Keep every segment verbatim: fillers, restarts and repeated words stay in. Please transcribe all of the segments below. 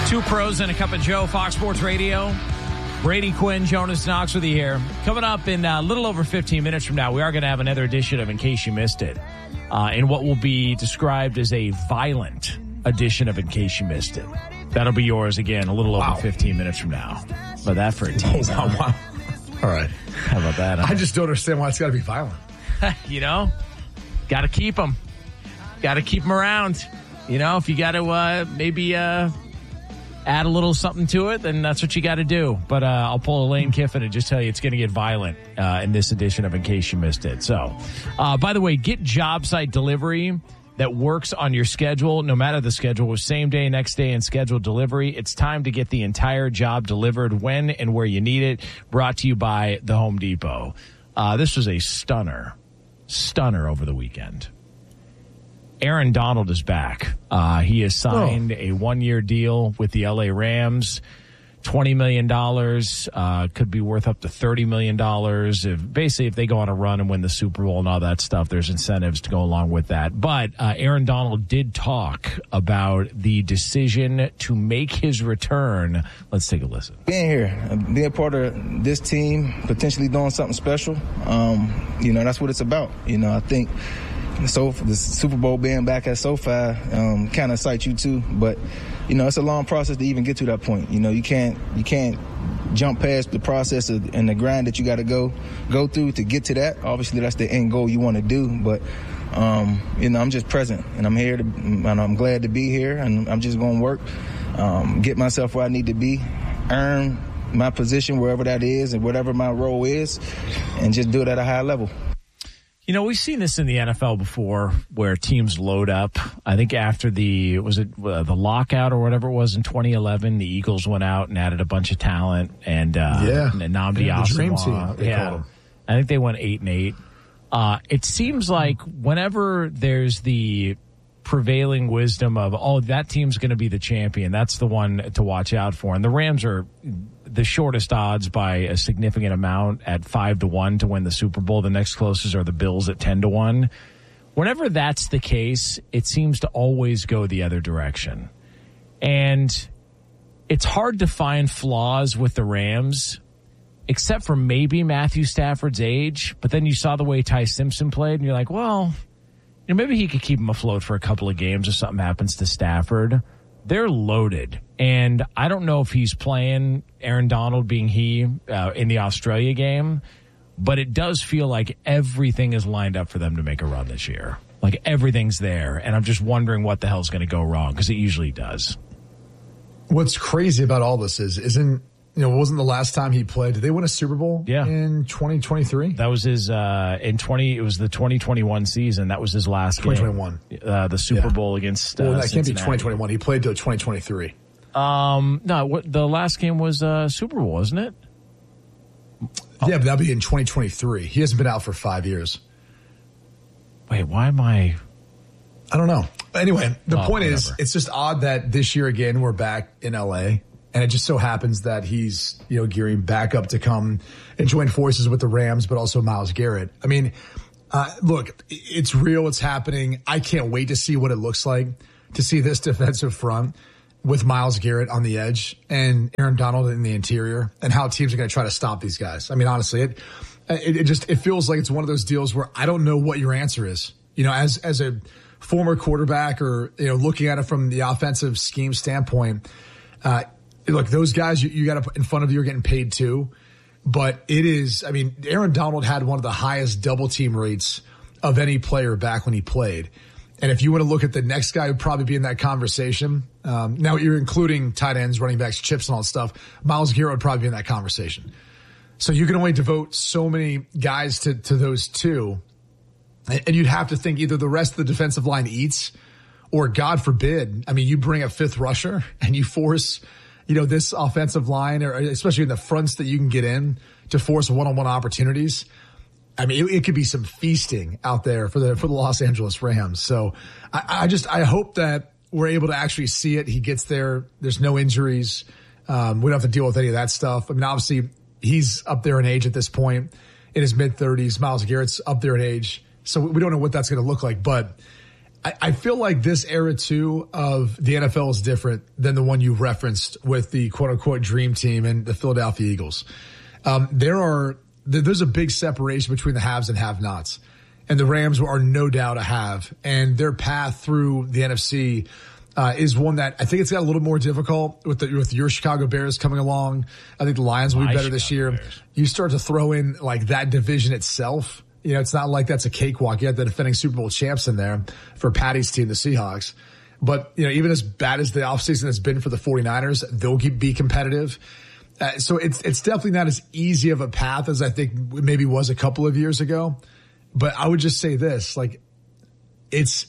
Two pros and a cup of Joe, Fox Sports Radio. Brady Quinn, Jonas Knox with you here. Coming up in a little over fifteen minutes from now, we are going to have another edition of In Case You Missed It, uh, in what will be described as a violent edition of In Case You Missed It. That'll be yours again a little over wow. fifteen minutes from now. But that for a team. Oh, wow. All right. How about that? Huh? I just don't understand why it's got to be violent. You know, got to keep them. Got to keep them around. You know, if you got to uh, maybe uh, add a little something to it, then that's what you got to do. But uh, I'll pull a Lane Kiffin and just tell you it's going to get violent uh, in this edition of In Case You Missed It. So, uh, by the way, get job site delivery that works on your schedule, no matter the schedule, with same day, next day, and scheduled delivery. It's time to get the entire job delivered when and where you need it. Brought to you by the Home Depot. Uh, this was a stunner, stunner over the weekend. Aaron Donald is back. Uh, he has signed oh. a one-year deal with the L A Rams. twenty million dollars, uh, could be worth up to thirty million dollars. If, basically, if they go on a run and win the Super Bowl and all that stuff, there's incentives to go along with that. But uh, Aaron Donald did talk about the decision to make his return. Let's take a listen. Being here, being part of this team, potentially doing something special, um, you know, that's what it's about. You know, I think so the Super Bowl being back at SoFi um, kind of excites you too, but you know it's a long process to even get to that point. You know you can't you can't jump past the process of, and the grind that you got to go go through to get to that. Obviously, that's the end goal you want to do, but um, you know I'm just present and I'm here to, and I'm glad to be here, and I'm just going to work, um, get myself where I need to be, earn my position wherever that is and whatever my role is, and just do it at a high level. You know, we've seen this in the N F L before where teams load up. I think after the, was it uh, the lockout or whatever it was in twenty eleven, the Eagles went out and added a bunch of talent and, uh, yeah. and Nnamdi yeah, the dream Asomugha. team, they yeah. called them. I think they went eight and eight. Uh, it seems like whenever there's the prevailing wisdom of, oh, that team's going to be the champion, that's the one to watch out for. And the Rams are the shortest odds by a significant amount at five to one to win the Super Bowl. The next closest are the Bills at ten to one. Whenever that's the case, it seems to always go the other direction. And it's hard to find flaws with the Rams, except for maybe Matthew Stafford's age. But then you saw the way Ty Simpson played, and you're like, well, you know, maybe he could keep him afloat for a couple of games if something happens to Stafford. They're loaded. And I don't know if he's playing, Aaron Donald being he, uh, in the Australia game, but it does feel like everything is lined up for them to make a run this year. Like everything's there. And I'm just wondering what the hell's going to go wrong, because it usually does. What's crazy about all this is, isn't, you know, wasn't the last time he played? Did they win a Super Bowl yeah. in twenty twenty-three? That was his, uh, in twenty, it was the twenty twenty-one season. That was his last twenty twenty-one. game. Uh, the Super yeah. Bowl against, uh, well, that Cincinnati. can't be twenty twenty-one. He played till twenty twenty-three. Um, no, what, the last game was, uh, Super Bowl, wasn't it? Oh. Yeah, but that'll be in twenty twenty-three. He hasn't been out for five years. Wait, why am I? I don't know. Anyway, the oh, point whatever. is, it's just odd that this year again, we're back in L A. And it just so happens that he's, you know, gearing back up to come and join forces with the Rams, but also Myles Garrett. I mean, uh, look, it's real. It's happening. I can't wait to see what it looks like to see this defensive front with Myles Garrett on the edge and Aaron Donald in the interior, and how teams are going to try to stop these guys. I mean, honestly, it, it, it just, it feels like it's one of those deals where I don't know what your answer is. You know, as, as a former quarterback, or, you know, looking at it from the offensive scheme standpoint, uh, look, those guys you, you got to put in front of you are getting paid too. But it is, I mean, Aaron Donald had one of the highest double team rates of any player back when he played. And if you want to look at the next guy who'd probably be in that conversation, um, now you're including tight ends, running backs, chips, and all that stuff, Myles Garrett would probably be in that conversation. So you can only devote so many guys to, to those two. And you'd have to think either the rest of the defensive line eats, or God forbid, I mean, you bring a fifth rusher and you force, you know, this offensive line, or especially in the fronts that you can get in, to force one-on-one opportunities. I mean, it, it could be some feasting out there for the for the Los Angeles Rams. So I, I just I hope that we're able to actually see it. He gets there. There's no injuries. Um, we don't have to deal with any of that stuff. I mean, obviously, he's up there in age at this point, in his mid thirties. Myles Garrett's up there in age. So we don't know what that's going to look like. But I, I feel like this era, too, of the N F L is different than the one you referenced with the quote-unquote dream team and the Philadelphia Eagles. Um, there are there's a big separation between the haves and have-nots. And the Rams are no doubt a have. And their path through the N F C uh, is one that I think it's got a little more difficult with the, with your Chicago Bears coming along. I think the Lions will be My better Chicago this year. Bears. You start to throw in like that division itself. You know, it's not like that's a cakewalk. You have the defending Super Bowl champs in there for Patty's team, the Seahawks. But, you know, even as bad as the offseason has been for the 49ers, they'll be competitive. Uh, so it's it's definitely not as easy of a path as I think maybe was a couple of years ago. But I would just say this, like, it's,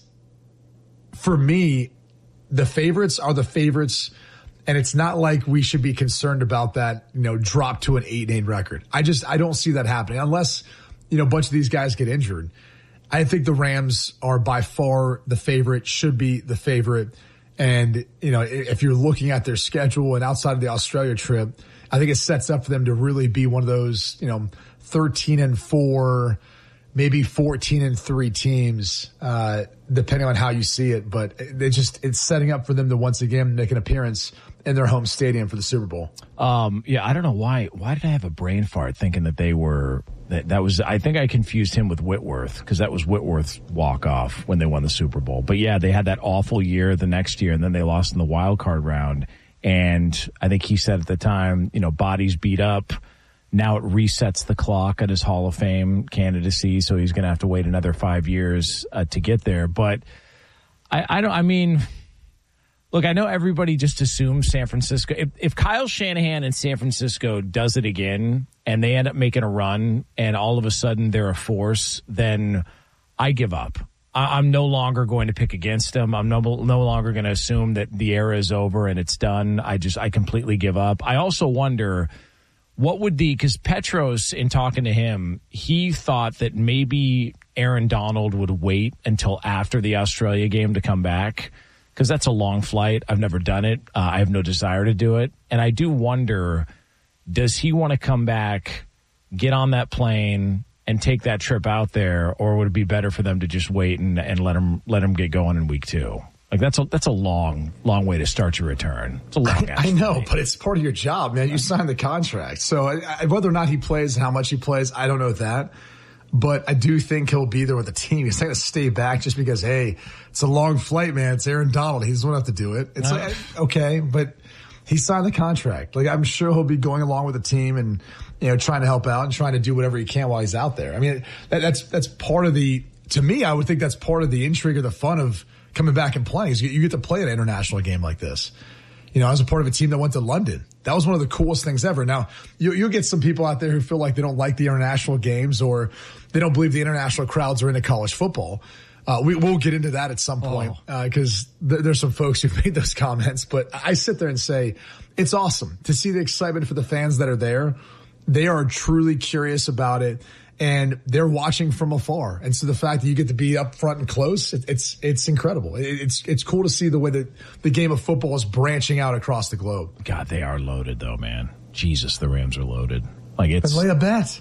for me, the favorites are the favorites, and it's not like we should be concerned about that, you know, drop to an eight and eight record. I just, I don't see that happening unless, you know, a bunch of these guys get injured. I think the Rams are by far the favorite, should be the favorite. And, you know, if you're looking at their schedule and outside of the Australia trip, I think it sets up for them to really be one of those, you know, thirteen and four, maybe fourteen and three teams, uh, depending on how you see it. But it just, it's setting up for them to once again make an appearance in their home stadium for the Super Bowl. Um, yeah, I don't know why. Why did I have a brain fart thinking that they were, that, that was, I think I confused him with Whitworth because that was Whitworth's walk off when they won the Super Bowl. But yeah, they had that awful year the next year and then they lost in the wild card round. And I think he said at the time, you know, body's beat up. Now it resets the clock at his Hall of Fame candidacy, so he's going to have to wait another five years uh, to get there. But I, I don't. I mean, look, I know everybody just assumes San Francisco. If, if Kyle Shanahan in San Francisco does it again, and they end up making a run, and all of a sudden they're a force, then I give up. I, I'm no longer going to pick against them. I'm no no longer going to assume that the era is over and it's done. I just I completely give up. I also wonder. What would the, because Petros, in talking to him, he thought that maybe Aaron Donald would wait until after the Australia game to come back, because that's a long flight. I've never done it. Uh, I have no desire to do it. And I do wonder, does he want to come back, get on that plane, and take that trip out there, or would it be better for them to just wait and, and let him let him get going in week two? Like, that's a that's a long, long way to start your return. It's a long I, I know, flight. But it's part of your job, man. You signed the contract. So I, I, whether or not he plays and how much he plays, I don't know that. But I do think he'll be there with the team. He's not going to stay back just because, hey, it's a long flight, man. It's Aaron Donald. He doesn't want to have to do it. It's no. like, okay, but he signed the contract. Like, I'm sure he'll be going along with the team and, you know, trying to help out and trying to do whatever he can while he's out there. I mean, that, that's that's part of the, to me, I would think that's part of the intrigue or the fun of coming back and playing. Is you, you get to play an international game like this. You know, I was a part of a team that went to London. That was one of the coolest things ever. Now, you, you'll get some people out there who feel like they don't like the international games or they don't believe the international crowds are into college football. Uh, we, we'll get into that at some point because oh. uh, th- there's some folks who've made those comments. But I sit there and say it's awesome to see the excitement for the fans that are there. They are truly curious about it. And they're watching from afar. And so the fact that you get to be up front and close, it, it's it's incredible. It, it's it's cool to see the way that the game of football is branching out across the globe. God, they are loaded, though, man. Jesus, the Rams are loaded. Like it's lay a bet.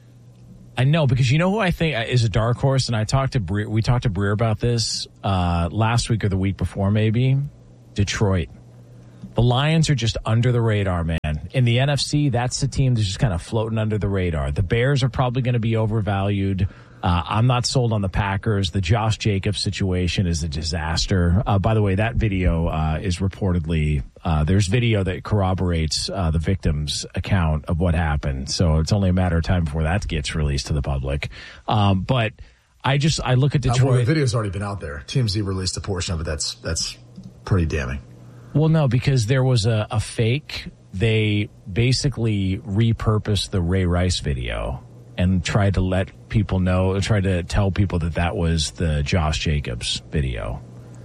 I know, because you know who I think is a dark horse, and I talked to Breer, we talked to Breer about this uh, last week or the week before, maybe. Detroit. The Lions are just under the radar, man. In the N F C, that's the team that's just kind of floating under the radar. The Bears are probably going to be overvalued. Uh, I'm not sold on the Packers. The Josh Jacobs situation is a disaster. Uh, by the way, that video uh, is reportedly, uh, there's video that corroborates uh, the victim's account of what happened. So it's only a matter of time before that gets released to the public. Um, but I just, I look at Detroit. Uh, well, the video's already been out there. T M Z released a portion of it. That's, that's pretty damning. Well, no, because there was a, a fake. They basically repurposed the Ray Rice video and tried to let people know, tried to tell people that that was the Josh Jacobs video.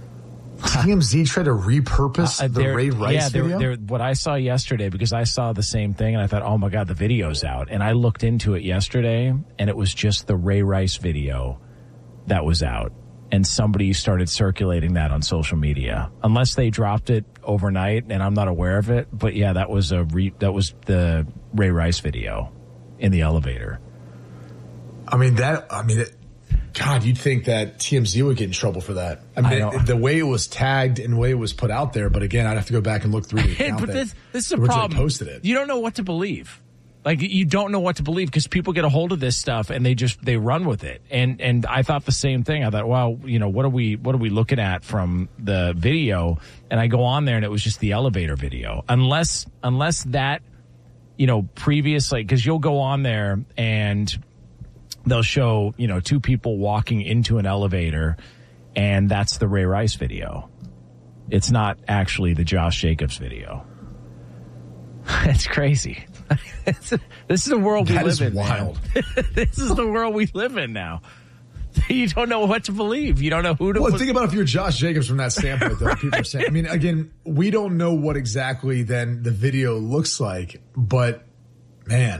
T M Z tried to repurpose uh, the Ray Rice yeah, video? Yeah, what I saw yesterday, because I saw the same thing and I thought, oh my God, the video's out. And I looked into it yesterday and it was just the Ray Rice video that was out. And somebody started circulating that on social media, unless they dropped it overnight and I'm not aware of it. But yeah, that was a re- that was the Ray Rice video in the elevator. I mean that. I mean, it, God, you'd think that T M Z would get in trouble for that. I mean, I the, the way it was tagged and the way it was put out there. But again, I'd have to go back and look through the account but that this, this is a originally problem. posted it. You don't know what to believe. Like, you don't know what to believe because people get a hold of this stuff and they just, they run with it. And, and I thought the same thing. I thought, well, you know, what are we, what are we looking at from the video? And I go on there and it was just the elevator video. Unless, unless that, you know, previous, like, cause you'll go on there and they'll show, you know, two people walking into an elevator and that's the Ray Rice video. It's not actually the Josh Jacobs video. It's crazy. This is the world we that live is in. Wild. This is the world we live in now. You don't know what to believe. You don't know who to. Well, put- think about if you're Josh Jacobs from that standpoint, though. Right. People are saying. I mean, again, we don't know what exactly then the video looks like, but man,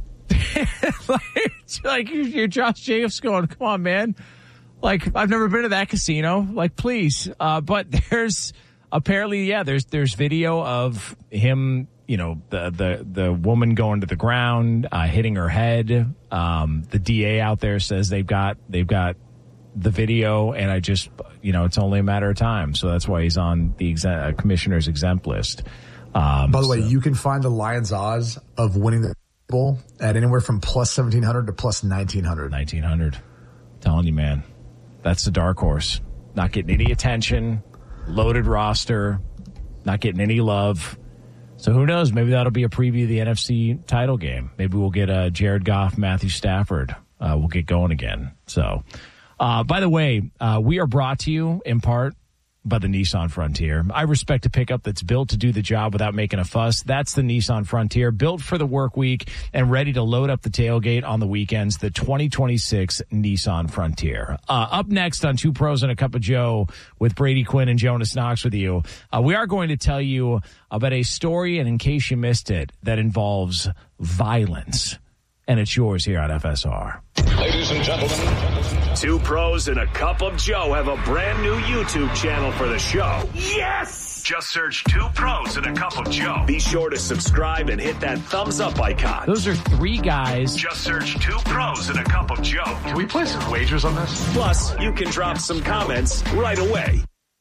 like, it's like you're Josh Jacobs going, come on, man. Like, I've never been to that casino. Like, please. Uh, but there's apparently, yeah, there's there's video of him. You know, the, the, the woman going to the ground, uh, hitting her head. Um, the D A out there says they've got, they've got the video and I just, you know, it's only a matter of time. So that's why he's on the exe- uh, commissioner's exempt list. Um, by the way, so- you can find the Lions odds of winning the Bowl at anywhere from plus seventeen hundred to plus nineteen hundred. nineteen hundred. Telling you, man, that's the dark horse. Not getting any attention, loaded roster, not getting any love. So who knows? Maybe that'll be a preview of the N F C title game. Maybe we'll get uh, Jared Goff, Matthew Stafford. Uh, we'll get going again. So, uh, by the way, uh, we are brought to you in part by the Nissan Frontier. I respect a pickup that's built to do the job without making a fuss. That's the Nissan Frontier, built for the work week and ready to load up the tailgate on the weekends. The twenty twenty-six Nissan Frontier. Uh, up next on Two Pros and a Cup of Joe with Brady Quinn and Jonas Knox with you, uh, we are going to tell you about a story, and in case you missed it, that involves violence. And it's yours here on F S R. Ladies and gentlemen, Two Pros and a Cup of Joe have a brand new YouTube channel for the show. Yes! Just search Two Pros and a Cup of Joe. Be sure to subscribe and hit that thumbs up icon. Those are three guys. Just search Two Pros and a Cup of Joe. Can we play some wagers on this? Plus, you can drop some comments right away.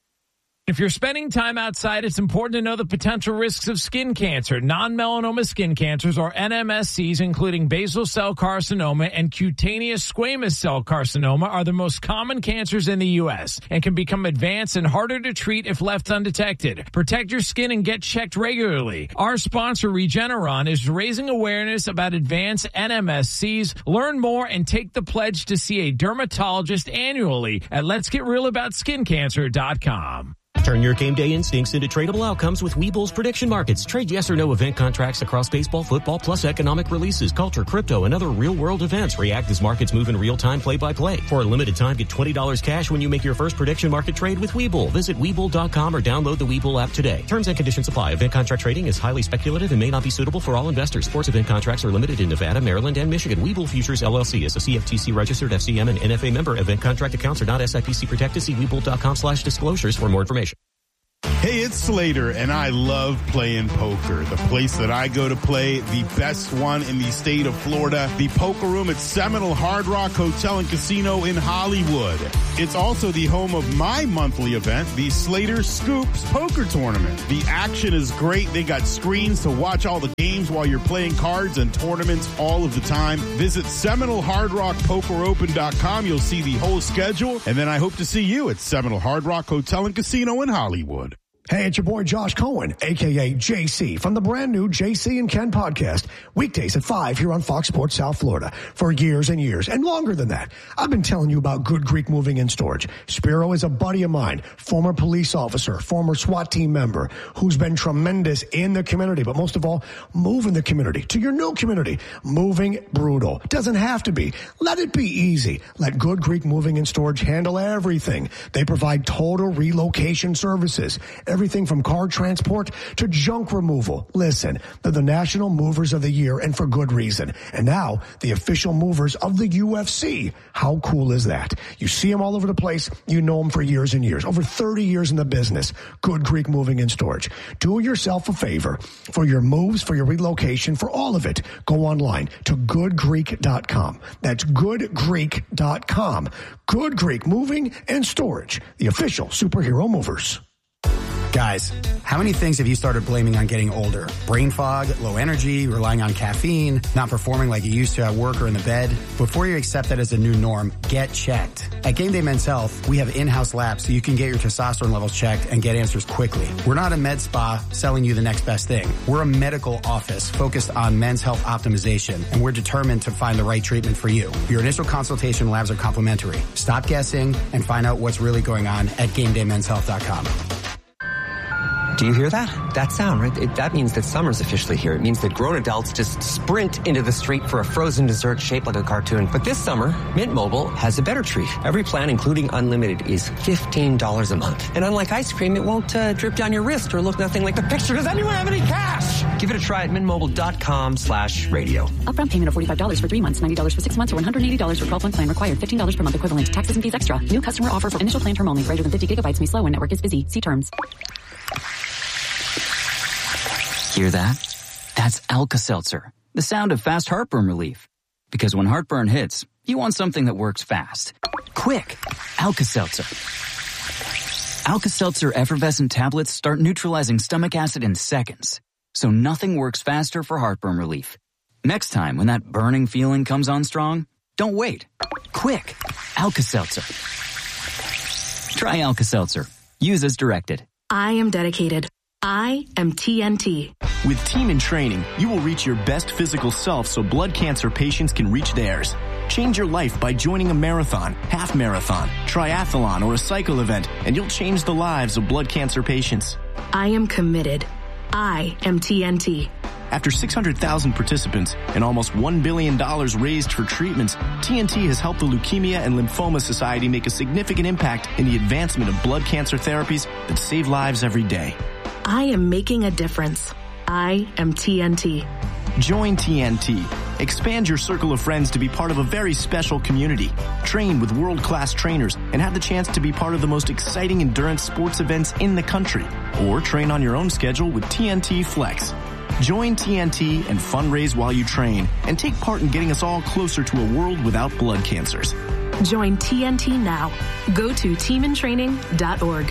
If you're spending time outside, it's important to know the potential risks of skin cancer. Non-melanoma skin cancers, or N M S Cs, including basal cell carcinoma and cutaneous squamous cell carcinoma, are the most common cancers in the U S and can become advanced and harder to treat if left undetected. Protect your skin and get checked regularly. Our sponsor, Regeneron, is raising awareness about advanced N M S Cs. Learn more and take the pledge to see a dermatologist annually at lets get real about skin cancer dot com. Turn your game day instincts into tradable outcomes with Webull's prediction markets. Trade yes or no event contracts across baseball, football, plus economic releases, culture, crypto, and other real-world events. React as markets move in real time, play-by-play. For a limited time, get twenty dollars cash when you make your first prediction market trade with Webull. Visit Webull dot com or download the Webull app today. Terms and conditions apply. Event contract trading is highly speculative and may not be suitable for all investors. Sports event contracts are limited in Nevada, Maryland, and Michigan. Webull Futures, L L C is a C F T C-registered F C M and N F A member. Event contract accounts are not S I P C protected. See Webull dot com slash disclosures for more information. Hey, it's Slater, and I love playing poker. The place that I go to play, the best one in the state of Florida, the Poker Room at Seminole Hard Rock Hotel and Casino in Hollywood. It's also the home of my monthly event, the Slater Scoops Poker Tournament. The action is great. They got screens to watch all the games while you're playing cards and tournaments all of the time. Visit Seminole Hard Rock Poker Open dot com. You'll see the whole schedule, and then I hope to see you at Seminole Hard Rock Hotel and Casino in Hollywood. Hey, it's your boy Josh Cohen, a k a. J C, from the brand new J C and Ken podcast, weekdays at five here on Fox Sports South Florida. For years and years, and longer than that, I've been telling you about Good Greek Moving and Storage. Spiro is a buddy of mine, former police officer, former SWAT team member, who's been tremendous in the community, but most of all, moving the community to your new community. Moving brutal. Doesn't have to be. Let it be easy. Let Good Greek Moving and Storage handle everything. They provide total relocation services. everything from car transport to junk removal. Listen, they're the National Movers of the Year, and for good reason. And now, the official movers of the U F C. How cool is that? You see them all over the place. You know them for years and years. Over thirty years in the business. Good Greek Moving and Storage. Do yourself a favor. For your moves, for your relocation, for all of it, go online to good greek dot com. That's good greek dot com. Good Greek Moving and Storage, the official superhero movers. Guys, how many things have you started blaming on getting older? Brain fog, low energy, relying on caffeine, not performing like you used to at work or in the bed? Before you accept that as a new norm, get checked. At Game Day Men's Health, we have in-house labs so you can get your testosterone levels checked and get answers quickly. We're not a med spa selling you the next best thing. We're a medical office focused on men's health optimization, and we're determined to find the right treatment for you. Your initial consultation labs are complimentary. Stop guessing and find out what's really going on at game day men's health dot com. Do you hear that? That sound, right? It, that means that summer's officially here. It means that grown adults just sprint into the street for a frozen dessert shaped like a cartoon. But this summer, Mint Mobile has a better treat. Every plan, including unlimited, is fifteen dollars a month. And unlike ice cream, it won't uh, drip down your wrist or look nothing like the picture. Does anyone have any cash? Give it a try at mintmobile.com slash radio. Upfront payment of forty-five dollars for three months, ninety dollars for six months, or one hundred eighty dollars for twelve-month plan required. fifteen dollars per month equivalent. Taxes and fees extra. New customer offer for initial plan term only. Greater than fifty gigabytes may slow when network is busy. See terms. Hear that? That's Alka-Seltzer, the sound of fast heartburn relief. Because when heartburn hits, you want something that works fast. Quick! Alka-Seltzer. Alka-Seltzer effervescent tablets start neutralizing stomach acid in seconds. So nothing works faster for heartburn relief. Next time when that burning feeling comes on strong, don't wait. Quick! Alka-Seltzer. Try Alka-Seltzer. Use as directed. I am dedicated. I am T N T. With Team in Training, you will reach your best physical self so blood cancer patients can reach theirs. Change your life by joining a marathon, half marathon, triathlon, or a cycle event, and you'll change the lives of blood cancer patients. I am committed. I am T N T. After six hundred thousand participants and almost one billion dollars raised for treatments, T N T has helped the Leukemia and Lymphoma Society make a significant impact in the advancement of blood cancer therapies that save lives every day. I am making a difference. I am T N T. Join T N T. Expand your circle of friends to be part of a very special community. Train with world-class trainers and have the chance to be part of the most exciting endurance sports events in the country. Or train on your own schedule with T N T Flex. Join T N T and fundraise while you train and take part in getting us all closer to a world without blood cancers. Join T N T now. Go to team in training dot org.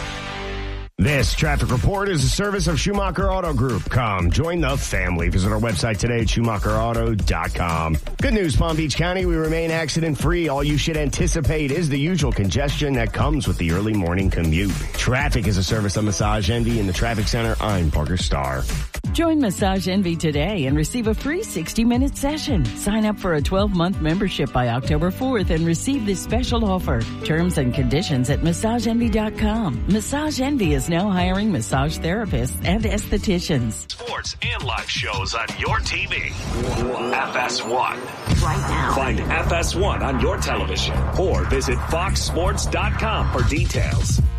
This traffic report is a service of Schumacher Auto Group. Come, join the family. Visit our website today at schumacher auto dot com. Good news, Palm Beach County. We remain accident-free. All you should anticipate is the usual congestion that comes with the early morning commute. Traffic is a service of Massage Envy in the Traffic Center. I'm Parker Starr. Join Massage Envy today and receive a free sixty-minute session. Sign up for a twelve-month membership by October fourth and receive this special offer. Terms and conditions at massage envy dot com. Massage Envy is now hiring massage therapists and estheticians. Sports and live shows on your T V. F S one. Right now. Find F S one on your television or visit fox sports dot com for details.